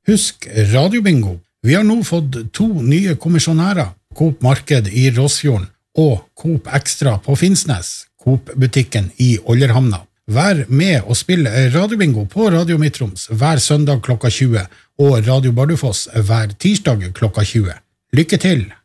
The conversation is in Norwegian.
Husk radiobingo. Vi har nå fått 2 nye kommisjonærer, Coop Marked i Råsfjorden og Coop Extra på Finnsnes, Coop-butikken i Ollerhamna. Vær med og spill radiobingo på Radio Midtroms hver søndag klokka 20 og Radio Bardufoss hver tirsdag klokka 20. Lykke til!